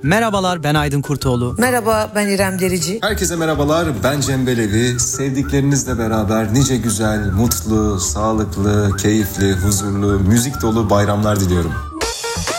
Merhabalar, ben Aydın Kurtoğlu. Merhaba, ben İrem Derici. Herkese merhabalar, ben Cem Belevi. Sevdiklerinizle beraber nice güzel, mutlu, sağlıklı, keyifli, huzurlu, müzik dolu bayramlar diliyorum.